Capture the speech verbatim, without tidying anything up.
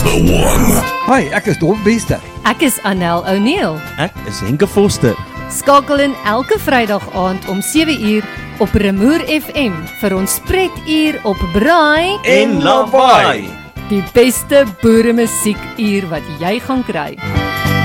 Number one. Hi, ek is Dolf Bester. Ek is Anel O'Neill. Ek is Henke Foster. Skakel in elke Vrydag aand om sewe uur op Remoer F M vir ons spretuur op Braai En Lawaai. Die beste boere musiek uur wat jy gaan kry.